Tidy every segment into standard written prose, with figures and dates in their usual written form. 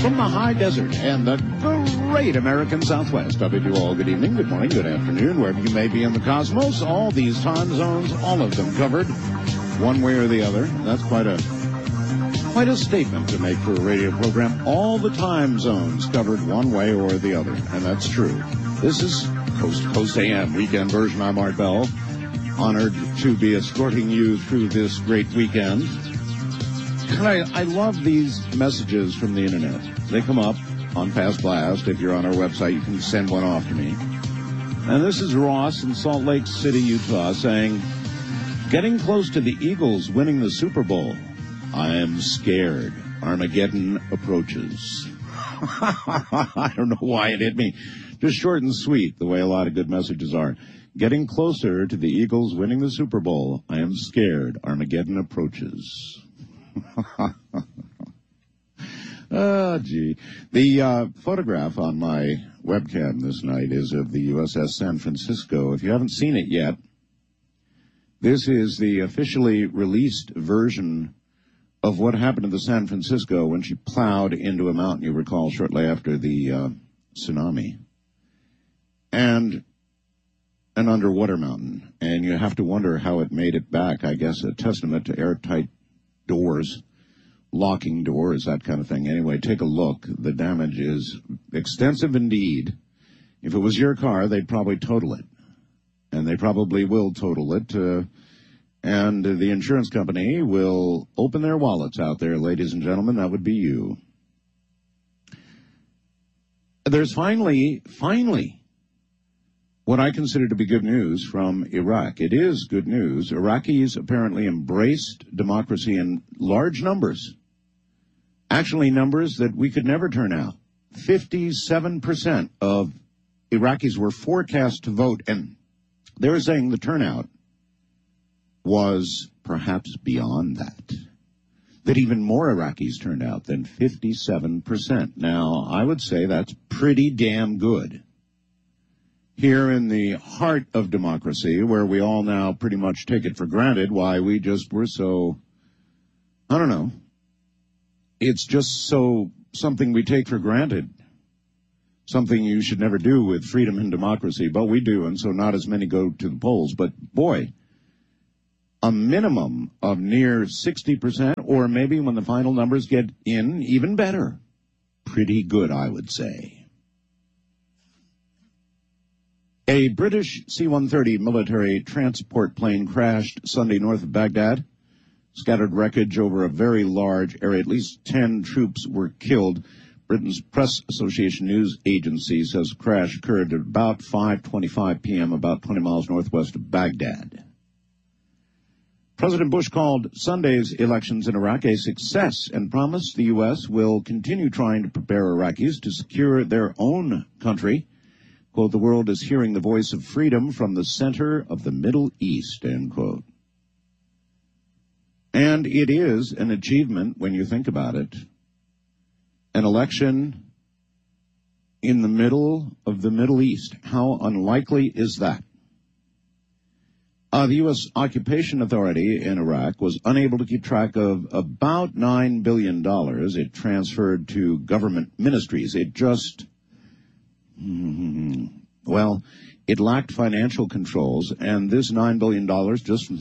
from the high desert and the great American Southwest. I bid you all good evening, good morning, good afternoon, wherever you may be in the cosmos. All these time zones, all of them covered one way or the other. That's quite a statement to make for a radio program. All the time zones covered one way or the other, and that's true. This is Coast to Coast AM weekend version. I'm Art Bell, honored to be escorting you through this great weekend. And I love these messages from the internet. They come up on Fast Blast. If you're on our website, you can send one off to me. And this is Ross in Salt Lake City, Utah, saying, getting close to the Eagles winning the Super Bowl. I am scared. Armageddon approaches. I don't know why it hit me. Just short and sweet, the way a lot of good messages are. Getting closer to the Eagles winning the Super Bowl. I am scared. Armageddon approaches. Oh, gee. The photograph on my webcam this night is of the USS San Francisco. If you haven't seen it yet, this is the officially released version of what happened to the San Francisco when she plowed into a mountain, you recall, shortly after the tsunami. And an underwater mountain. And you have to wonder how it made it back. I guess a testament to airtight doors, locking doors, that kind of thing. Anyway, take a look. The damage is extensive indeed. If it was your car, they'd probably total it. And they probably will total it. And the insurance company will open their wallets out there, ladies and gentlemen. That would be you. There's finally, what I consider to be good news from Iraq. It is good news. Iraqis apparently embraced democracy in large numbers. Actually, numbers that we could never turn out. 57% of Iraqis were forecast to vote, and they were saying the turnout was perhaps beyond that even more Iraqis turned out than 57%. Now, I would say that's pretty damn good. Here in the heart of democracy, where we all now pretty much take it for granted, why we just were so, I don't know, it's just so something we take for granted, something you should never do with freedom and democracy, but we do, and so not as many go to the polls. But boy, a minimum of near 60%, or maybe when the final numbers get in, even better. Pretty good, I would say. A British C-130 military transport plane crashed Sunday north of Baghdad. Scattered wreckage over a very large area. At least 10 troops were killed. Britain's Press Association news agency says the crash occurred at about 5:25 p.m., about 20 miles northwest of Baghdad. President Bush called Sunday's elections in Iraq a success and promised the U.S. will continue trying to prepare Iraqis to secure their own country. Quote, the world is hearing the voice of freedom from the center of the Middle East, end quote. And it is an achievement when you think about it. An election in the middle of the Middle East. How unlikely is that? The U.S. Occupation Authority in Iraq was unable to keep track of about $9 billion it transferred to government ministries. It just, well, it lacked financial controls, and this $9 billion just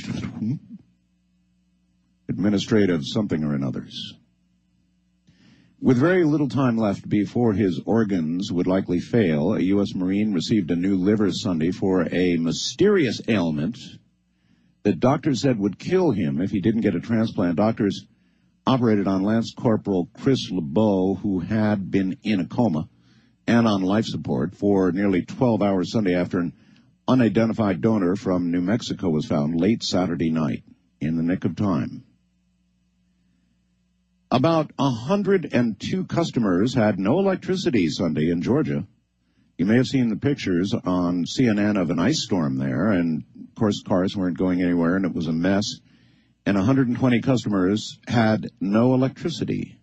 administrative something or another's. With very little time left before his organs would likely fail, a U.S. Marine received a new liver Sunday for a mysterious ailment that doctors said would kill him if he didn't get a transplant. Doctors operated on Lance Corporal Chris LeBeau, who had been in a coma and on life support for nearly 12 hours Sunday after an unidentified donor from New Mexico was found late Saturday night in the nick of time. About 102 customers had no electricity Sunday in Georgia. You may have seen the pictures on CNN of an ice storm there, and of course cars weren't going anywhere, and it was a mess. And 120 customers had no electricity.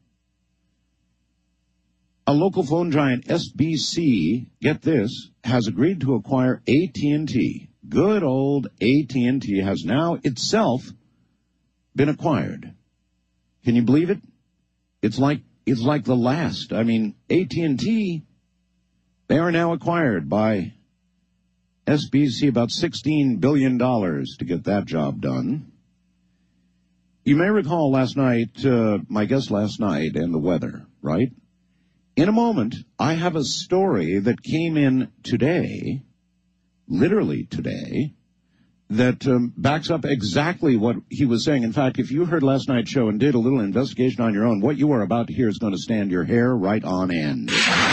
A local phone giant, SBC, get this, has agreed to acquire AT&T. Good old AT&T has now itself been acquired. Can you believe it? It's like it's like the last. I mean, AT&T, they are now acquired by SBC, about $16 billion to get that job done. You may recall last night, my guest last night and the weather, right? In a moment, I have a story that came in today, literally today, that backs up exactly what he was saying. In fact, if you heard last night's show and did a little investigation on your own, what you are about to hear is going to stand your hair right on end.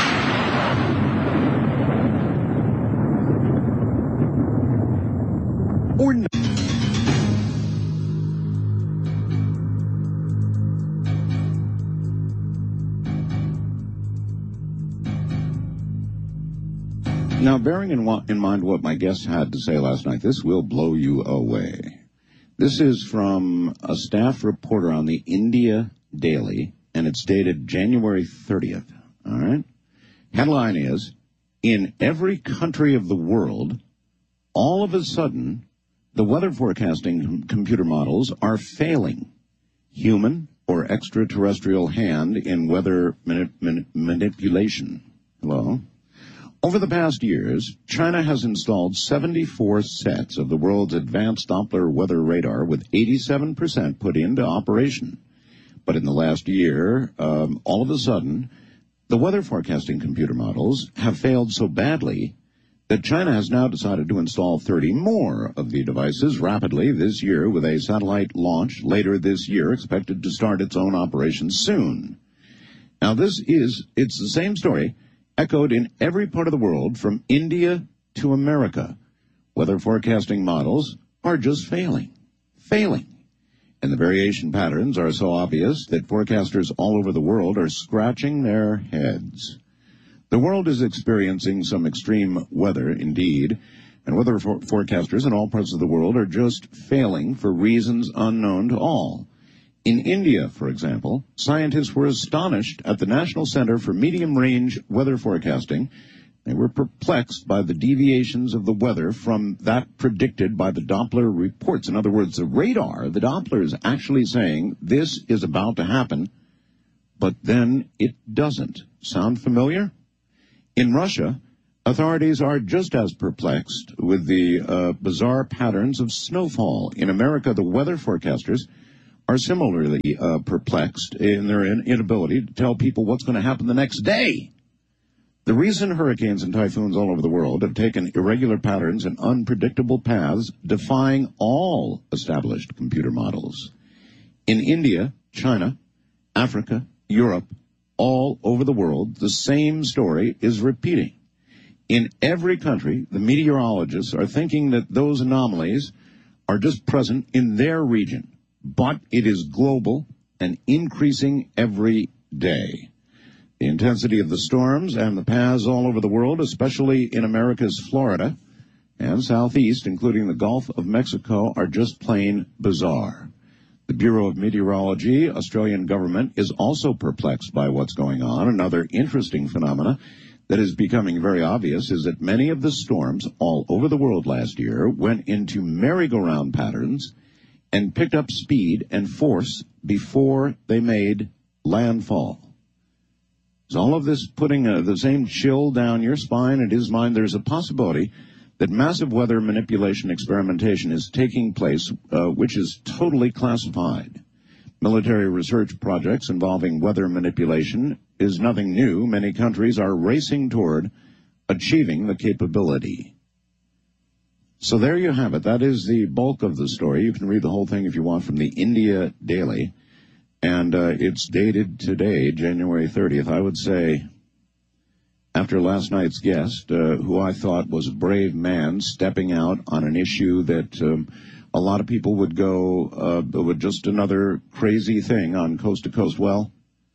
Or not. Now, bearing in mind what my guest had to say last night, this will blow you away. This is from a staff reporter on the India Daily, and it's dated January 30th. All right? Headline is, in every country of the world, all of a sudden, the weather forecasting computer models are failing. Human or extraterrestrial hand in weather manipulation. Hello? Over the past years, China has installed 74 sets of the world's advanced Doppler weather radar, with 87% put into operation. But in the last year, all of a sudden, the weather forecasting computer models have failed so badly that China has now decided to install 30 more of the devices rapidly this year, with a satellite launch later this year expected to start its own operations soon. Now, it's the same story echoed in every part of the world, from India to America. Weather forecasting models are just failing. And the variation patterns are so obvious that forecasters all over the world are scratching their heads. The world is experiencing some extreme weather indeed, and weather forecasters in all parts of the world are just failing for reasons unknown to all. In India, for example, scientists were astonished at the National Center for Medium-Range Weather Forecasting. They were perplexed by the deviations of the weather from that predicted by the Doppler reports. In other words, the radar, the Doppler, is actually saying this is about to happen, but then it doesn't. Sound familiar? In Russia, authorities are just as perplexed with the bizarre patterns of snowfall. In America, the weather forecasters are similarly perplexed in their inability to tell people what's going to happen the next day. The reason hurricanes and typhoons all over the world have taken irregular patterns and unpredictable paths, defying all established computer models. In India, China, Africa, Europe, all over the world, the same story is repeating. In every country, the meteorologists are thinking that those anomalies are just present in their region. But it is global and increasing every day. The intensity of the storms and the paths all over the world, especially in America's Florida and southeast, including the Gulf of Mexico, are just plain bizarre. The Bureau of Meteorology, Australian government, is also perplexed by what's going on. Another interesting phenomena that is becoming very obvious is that many of the storms all over the world last year went into merry-go-round patterns and picked up speed and force before they made landfall. Is all of this putting the same chill down your spine and his mind? There's a possibility that massive weather manipulation experimentation is taking place, which is totally classified. Military research projects involving weather manipulation is nothing new. Many countries are racing toward achieving the capability. So there you have it. That is the bulk of the story. You can read the whole thing if you want from the India Daily. And it's dated today, January 30th. I would say, after last night's guest, who I thought was a brave man stepping out on an issue that a lot of people would go with just another crazy thing on Coast to Coast. Well,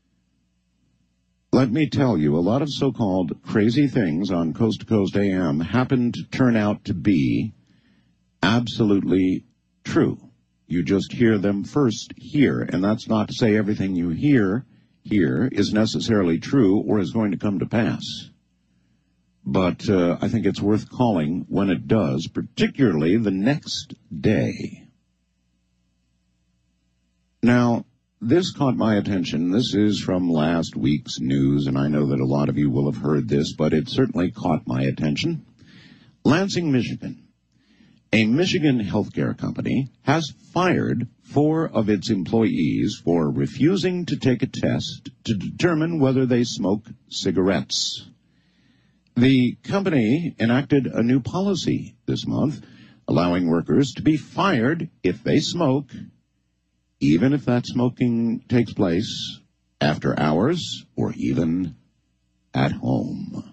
let me tell you, a lot of so-called crazy things on Coast to Coast AM happen to turn out to be absolutely true. You just hear them first here, and that's not to say everything you hear here is necessarily true or is going to come to pass. But I think it's worth calling when it does, particularly the next day. Now, this caught my attention. This is from last week's news, and I know that a lot of you will have heard this, but it certainly caught my attention. Lansing, Michigan. A Michigan healthcare company has fired 4 of its employees for refusing to take a test to determine whether they smoke cigarettes. The company enacted a new policy this month, allowing workers to be fired if they smoke, even if that smoking takes place after hours or even at home.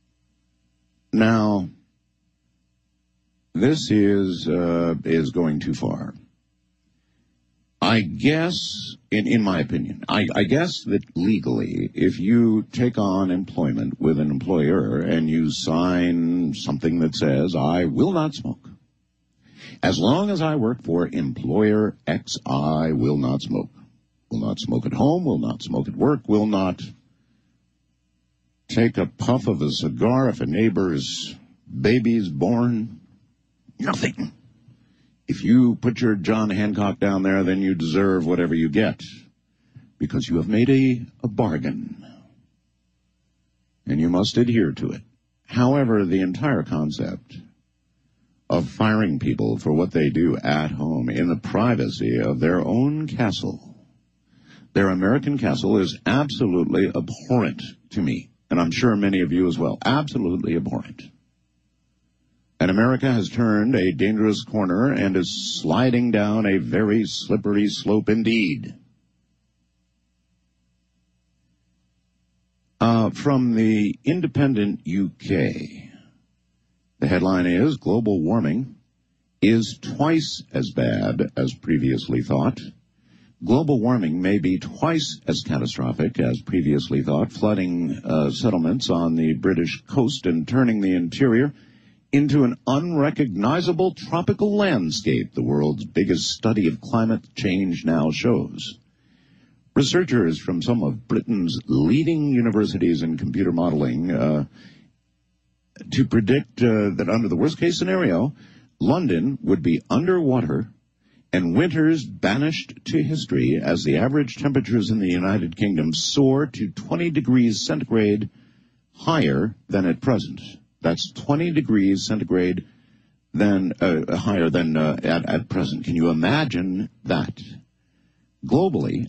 Now, this is going too far. I guess, in my opinion, I guess that legally, if you take on employment with an employer and you sign something that says, I will not smoke. As long as I work for employer X, I will not smoke. Will not smoke at home, will not smoke at work, will not take a puff of a cigar if a neighbor's baby's born. Nothing. If you put your John Hancock down there, then you deserve whatever you get, because you have made a bargain, and you must adhere to it. However, the entire concept of firing people for what they do at home in the privacy of their own castle, their American castle, is absolutely abhorrent to me, and I'm sure many of you as well. Absolutely abhorrent. And America has turned a dangerous corner and is sliding down a very slippery slope indeed. From the Independent UK, the headline is, global warming is twice as bad as previously thought. Global warming may be twice as catastrophic as previously thought, flooding settlements on the British coast and turning the interior into an unrecognizable tropical landscape, the world's biggest study of climate change now shows. Researchers from some of Britain's leading universities in computer modeling to predict that under the worst-case scenario, London would be underwater and winters banished to history as the average temperatures in the United Kingdom soar to 20 degrees centigrade higher than at present. That's 20 degrees centigrade higher than at present. Can you imagine that? Globally,